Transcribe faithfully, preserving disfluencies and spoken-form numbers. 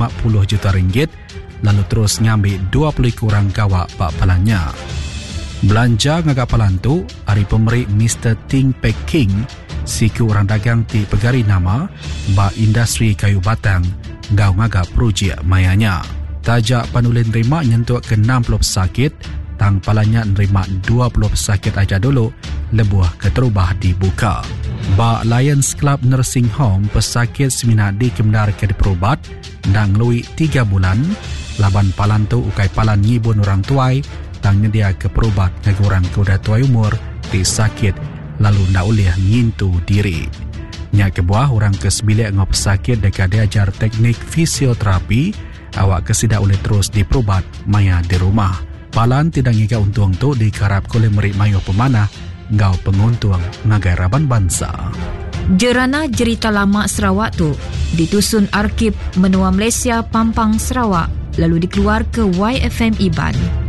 empat puluh juta ringgit, lalu terus ngambil dua puluh kurang kawak pak palannya. Belanja ngagak palan tu, hari pemeri Mister Ting Pek King, siku orang dagang ti pegari nama, ba industri kayu batang, gau ngagak projek mayanya. Tajak panulin nerima nyentuh ke enam puluh pesakit, tang palanya nerima dua puluh pesakit aja dulu, lebuah keterubah dibuka. Ba Lions Club Nursing Home pesakit seminat di kemdar ke diperubat, dan ngelui tiga bulan, laban palan tu ukai palan ngibun orang tuai, tang nyedia ke perubat ngegurang ke udah tuai umur, ti sakit, lalu ndak ulih ngintu diri. Nyak kebuah orang ke sebilik ngop pesakit dekat diajar teknik fisioterapi, awak kesida oleh terus diperubat maya di rumah. Palan tidak ngiga untung tu dikarap koleh merik mayo pemanah, ngau penguntung ngagai raban bangsa. Jerana Jerita Lama Sarawak tu ditusun Arkib Menua Malaysia Pampang Sarawak, lalu dikeluar ke Y F M Iban.